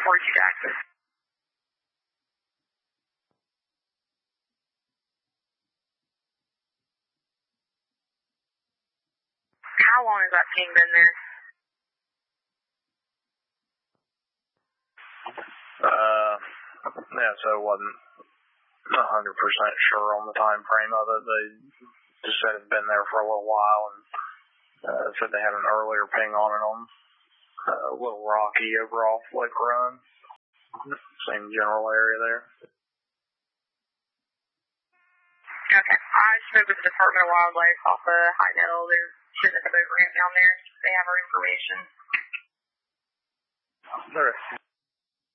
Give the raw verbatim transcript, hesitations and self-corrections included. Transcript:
forty-two to access. How long has that ping been there? Uh, yeah, so it wasn't one hundred percent sure on the time frame of it. They just said it's been there for a little while, and uh, said they had an earlier ping on it on uh, Little Rocky over off Lake Run. Same general area there. Okay. I spoke with the Department of Wildlife off of High Nettle. They're shooting a boat ramp down there. They have our information. All right.